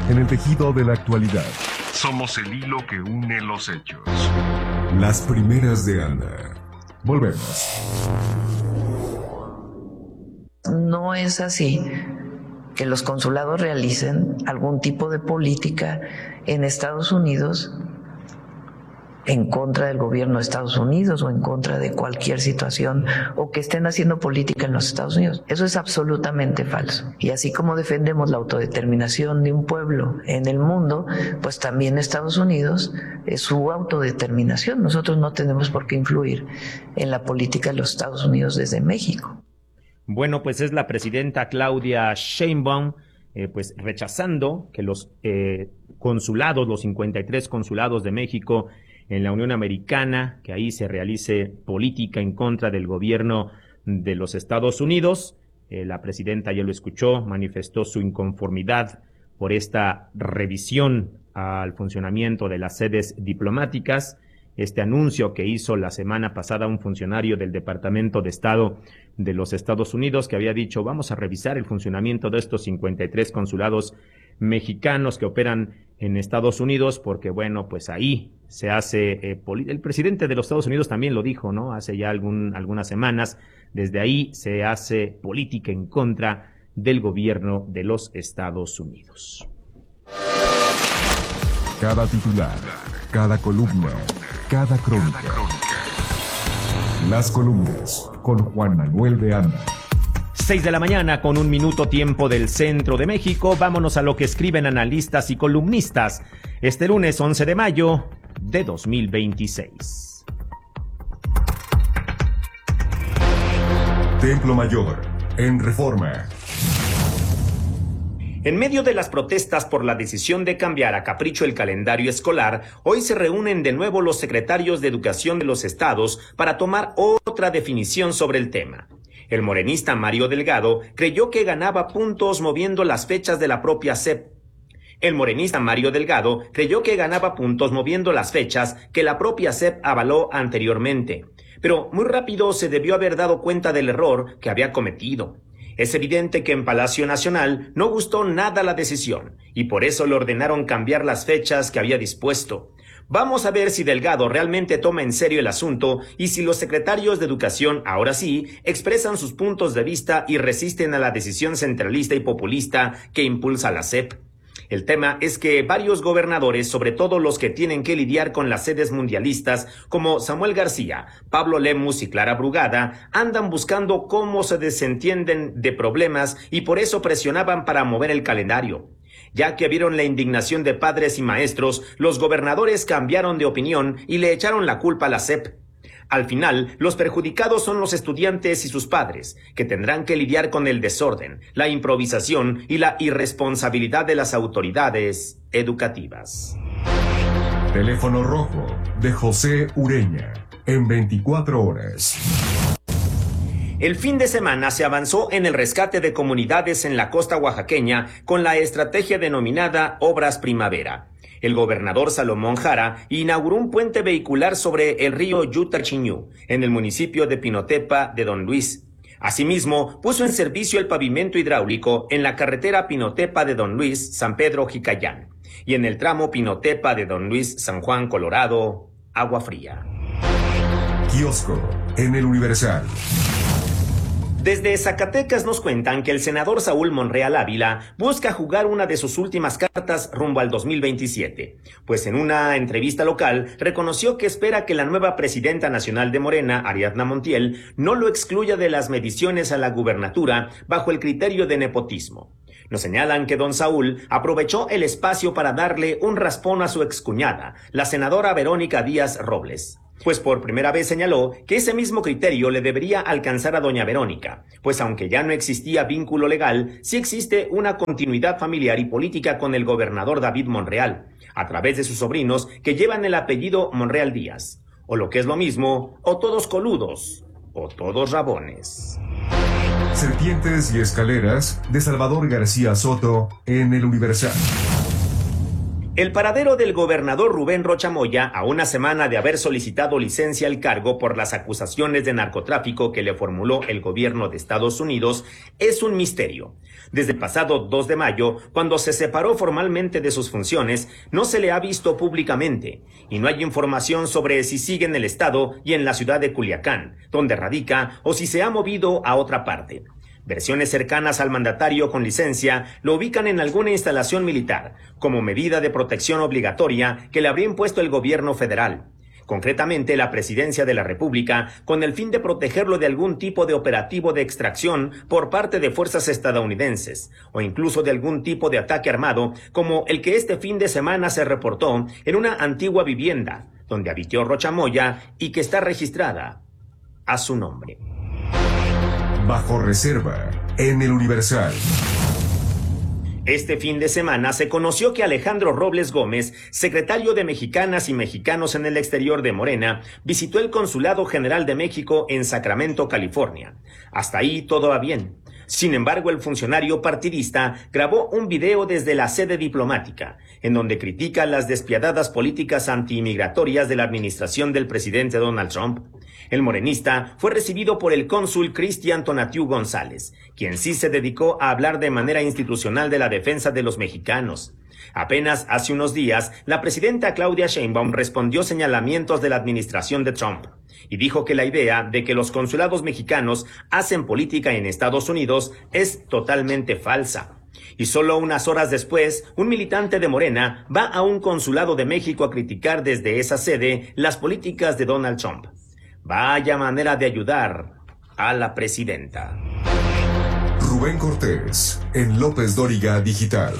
en el tejido de la actualidad. Somos el hilo que une los hechos. Las primeras de Anda. Volvemos. No es así que los consulados realicen algún tipo de política en Estados Unidos en contra del gobierno de Estados Unidos o en contra de cualquier situación, o que estén haciendo política en los Estados Unidos. Eso es absolutamente falso. Y así como defendemos la autodeterminación de un pueblo en el mundo, pues también Estados Unidos es su autodeterminación. Nosotros no tenemos por qué influir en la política de los Estados Unidos desde México. Bueno, pues es la presidenta Claudia Sheinbaum, pues rechazando que los consulados, los 53 consulados de México en la Unión Americana, que ahí se realice política en contra del gobierno de los Estados Unidos. La presidenta, ya lo escuchó, manifestó su inconformidad por esta revisión al funcionamiento de las sedes diplomáticas. Este anuncio que hizo la semana pasada un funcionario del Departamento de Estado de los Estados Unidos, que había dicho, vamos a revisar el funcionamiento de estos 53 consulados mexicanos que operan en Estados Unidos, porque bueno, pues ahí se hace, el presidente de los Estados Unidos también lo dijo, ¿no? Hace ya algunas semanas, desde ahí se hace política en contra del gobierno de los Estados Unidos. Cada titular, cada columna, cada crónica. Las columnas con Juan Manuel de Anda. 6 de la mañana con 1 minuto tiempo del centro de México. Vámonos a lo que escriben analistas y columnistas este lunes 11 de mayo de 2026. Templo Mayor, en Reforma. En medio de las protestas por la decisión de cambiar a capricho el calendario escolar, hoy se reúnen de nuevo los secretarios de Educación de los estados para tomar otra definición sobre el tema. El morenista Mario Delgado creyó que ganaba puntos moviendo las fechas de la propia SEP. El morenista Mario Delgado creyó que ganaba puntos moviendo las fechas que la propia SEP avaló anteriormente, pero muy rápido se debió haber dado cuenta del error que había cometido. Es evidente que en Palacio Nacional no gustó nada la decisión y por eso le ordenaron cambiar las fechas que había dispuesto. Vamos a ver si Delgado realmente toma en serio el asunto y si los secretarios de Educación, ahora sí, expresan sus puntos de vista y resisten a la decisión centralista y populista que impulsa la SEP. El tema es que varios gobernadores, sobre todo los que tienen que lidiar con las sedes mundialistas, como Samuel García, Pablo Lemus y Clara Brugada, andan buscando cómo se desentienden de problemas y por eso presionaban para mover el calendario. Ya que vieron la indignación de padres y maestros, los gobernadores cambiaron de opinión y le echaron la culpa a la SEP. Al final, los perjudicados son los estudiantes y sus padres, que tendrán que lidiar con el desorden, la improvisación y la irresponsabilidad de las autoridades educativas. Teléfono rojo de José Ureña, en 24 horas. El fin de semana se avanzó en el rescate de comunidades en la costa oaxaqueña con la estrategia denominada Obras Primavera. El gobernador Salomón Jara inauguró un puente vehicular sobre el río Yutachiñú, en el municipio de Pinotepa de Don Luis. Asimismo, puso en servicio el pavimento hidráulico en la carretera Pinotepa de Don Luis, San Pedro Jicayán, y en el tramo Pinotepa de Don Luis, San Juan, Colorado, Agua Fría. Kiosco, en el Universal. Desde Zacatecas nos cuentan que el senador Saúl Monreal Ávila busca jugar una de sus últimas cartas rumbo al 2027, pues en una entrevista local reconoció que espera que la nueva presidenta nacional de Morena, Ariadna Montiel, no lo excluya de las mediciones a la gubernatura bajo el criterio de nepotismo. Nos señalan que don Saúl aprovechó el espacio para darle un raspón a su excuñada, la senadora Verónica Díaz Robles. Pues por primera vez señaló que ese mismo criterio le debería alcanzar a doña Verónica, pues aunque ya no existía vínculo legal, sí existe una continuidad familiar y política con el gobernador David Monreal, a través de sus sobrinos que llevan el apellido Monreal Díaz, o lo que es lo mismo, o todos coludos, o todos rabones. Serpientes y escaleras de Salvador García Soto en el Universal. El paradero del gobernador Rubén Rocha Moya, a una semana de haber solicitado licencia al cargo por las acusaciones de narcotráfico que le formuló el gobierno de Estados Unidos, es un misterio. Desde el pasado 2 de mayo, cuando se separó formalmente de sus funciones, no se le ha visto públicamente, y no hay información sobre si sigue en el estado y en la ciudad de Culiacán, donde radica, o si se ha movido a otra parte. Versiones cercanas al mandatario con licencia lo ubican en alguna instalación militar, como medida de protección obligatoria que le habría impuesto el gobierno federal. Concretamente, la Presidencia de la República, con el fin de protegerlo de algún tipo de operativo de extracción por parte de fuerzas estadounidenses, o incluso de algún tipo de ataque armado, como el que este fin de semana se reportó en una antigua vivienda, donde habitó Rocha Moya y que está registrada a su nombre. Bajo reserva, en el Universal. Este fin de semana se conoció que Alejandro Robles Gómez, secretario de Mexicanas y Mexicanos en el Exterior de Morena, visitó el Consulado General de México en Sacramento, California. Hasta ahí todo va bien. Sin embargo, el funcionario partidista grabó un video desde la sede diplomática, en donde critica las despiadadas políticas antiinmigratorias de la administración del presidente Donald Trump. El morenista fue recibido por el cónsul Cristian Tonatiu González, quien sí se dedicó a hablar de manera institucional de la defensa de los mexicanos. Apenas hace unos días, la presidenta Claudia Sheinbaum respondió señalamientos de la administración de Trump y dijo que la idea de que los consulados mexicanos hacen política en Estados Unidos es totalmente falsa. Y solo unas horas después, un militante de Morena va a un consulado de México a criticar desde esa sede las políticas de Donald Trump. Vaya manera de ayudar a la presidenta. Rubén Cortés, en López Dóriga Digital.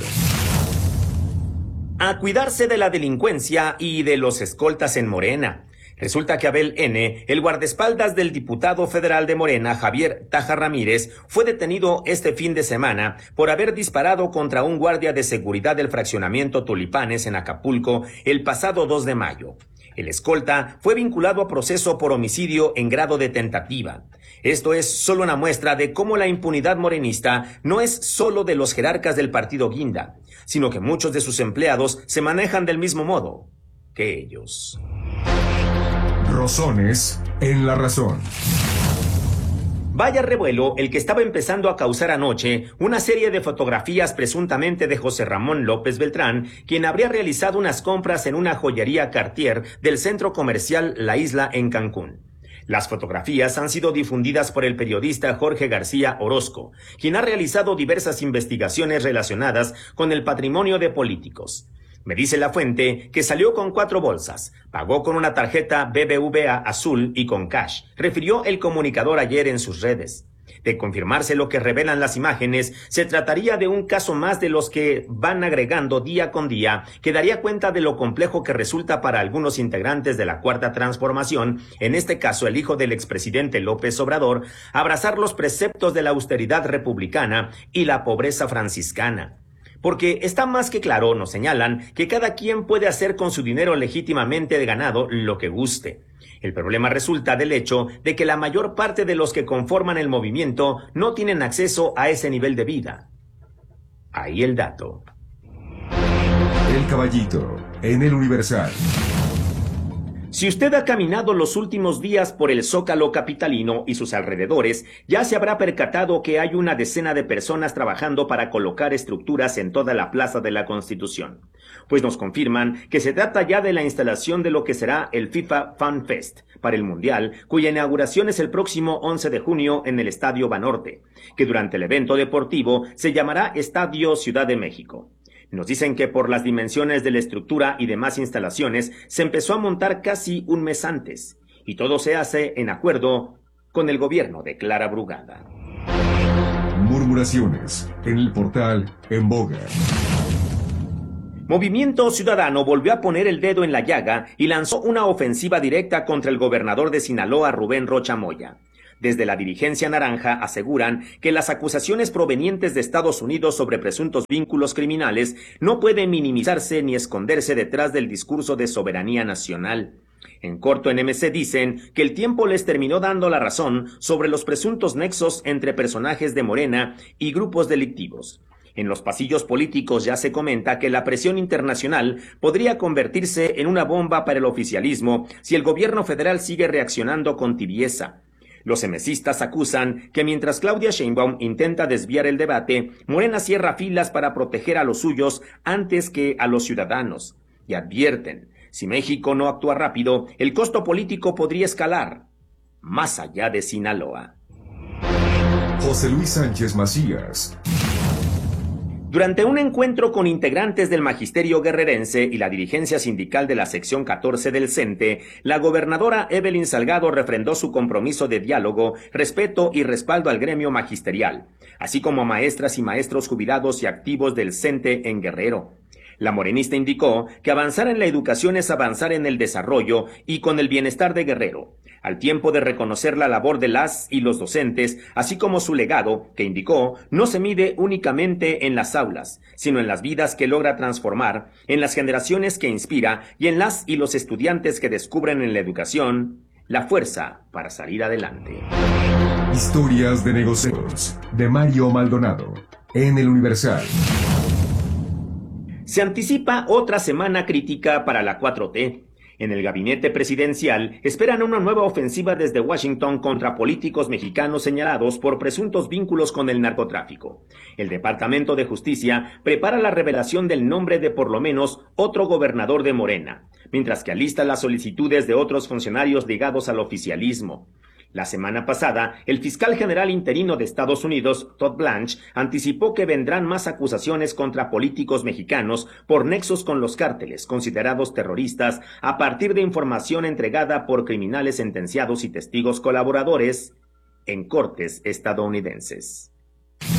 A cuidarse de la delincuencia y de los escoltas en Morena. Resulta que Abel N., el guardaespaldas del diputado federal de Morena, Javier Taja Ramírez, fue detenido este fin de semana por haber disparado contra un guardia de seguridad del fraccionamiento Tulipanes en Acapulco el pasado 2 de mayo. El escolta fue vinculado a proceso por homicidio en grado de tentativa. Esto es solo una muestra de cómo la impunidad morenista no es solo de los jerarcas del partido Guinda, sino que muchos de sus empleados se manejan del mismo modo que ellos. Rosones en la razón. Vaya revuelo el que estaba empezando a causar anoche una serie de fotografías presuntamente de José Ramón López Beltrán, quien habría realizado unas compras en una joyería Cartier del centro comercial La Isla en Cancún. Las fotografías han sido difundidas por el periodista Jorge García Orozco, quien ha realizado diversas investigaciones relacionadas con el patrimonio de políticos. Me dice la fuente que salió con 4 bolsas, pagó con una tarjeta BBVA azul y con cash, refirió el comunicador ayer en sus redes. De confirmarse lo que revelan las imágenes, se trataría de un caso más de los que van agregando día con día, que daría cuenta de lo complejo que resulta para algunos integrantes de la Cuarta Transformación, en este caso el hijo del expresidente López Obrador, abrazar los preceptos de la austeridad republicana y la pobreza franciscana. Porque está más que claro, nos señalan, que cada quien puede hacer con su dinero legítimamente ganado lo que guste. El problema resulta del hecho de que la mayor parte de los que conforman el movimiento no tienen acceso a ese nivel de vida. Ahí el dato. El Caballito, en el Universal. Si usted ha caminado los últimos días por el Zócalo capitalino y sus alrededores, ya se habrá percatado que hay una decena de personas trabajando para colocar estructuras en toda la Plaza de la Constitución. Pues nos confirman que se trata ya de la instalación de lo que será el FIFA Fan Fest para el Mundial, cuya inauguración es el próximo 11 de junio en el Estadio Banorte, que durante el evento deportivo se llamará Estadio Ciudad de México. Nos dicen que por las dimensiones de la estructura y demás instalaciones se empezó a montar casi un mes antes, y todo se hace en acuerdo con el gobierno de Clara Brugada. Murmuraciones en el portal En Boga. Movimiento Ciudadano volvió a poner el dedo en la llaga y lanzó una ofensiva directa contra el gobernador de Sinaloa, Rubén Rocha Moya. Desde la dirigencia naranja aseguran que las acusaciones provenientes de Estados Unidos sobre presuntos vínculos criminales no pueden minimizarse ni esconderse detrás del discurso de soberanía nacional. En corto, en MC dicen que el tiempo les terminó dando la razón sobre los presuntos nexos entre personajes de Morena y grupos delictivos. En los pasillos políticos ya se comenta que la presión internacional podría convertirse en una bomba para el oficialismo si el gobierno federal sigue reaccionando con tibieza. Los emesistas acusan que mientras Claudia Sheinbaum intenta desviar el debate, Morena cierra filas para proteger a los suyos antes que a los ciudadanos. Y advierten, si México no actúa rápido, el costo político podría escalar más allá de Sinaloa. José Luis Sánchez Macías. Durante un encuentro con integrantes del magisterio guerrerense y la dirigencia sindical de la sección 14 del CENTE, la gobernadora Evelyn Salgado refrendó su compromiso de diálogo, respeto y respaldo al gremio magisterial, así como a maestras y maestros jubilados y activos del CENTE en Guerrero. La morenista indicó que avanzar en la educación es avanzar en el desarrollo y con el bienestar de Guerrero, al tiempo de reconocer la labor de las y los docentes, así como su legado, que indicó, no se mide únicamente en las aulas, sino en las vidas que logra transformar, en las generaciones que inspira y en las y los estudiantes que descubren en la educación la fuerza para salir adelante. Historias de negocios, de Mario Maldonado, en El Universal. Se anticipa otra semana crítica para la 4T. En el gabinete presidencial esperan una nueva ofensiva desde Washington contra políticos mexicanos señalados por presuntos vínculos con el narcotráfico. El Departamento de Justicia prepara la revelación del nombre de por lo menos otro gobernador de Morena, mientras que alista las solicitudes de otros funcionarios ligados al oficialismo. La semana pasada, el fiscal general interino de Estados Unidos, Todd Blanche, anticipó que vendrán más acusaciones contra políticos mexicanos por nexos con los cárteles, considerados terroristas, a partir de información entregada por criminales sentenciados y testigos colaboradores en cortes estadounidenses.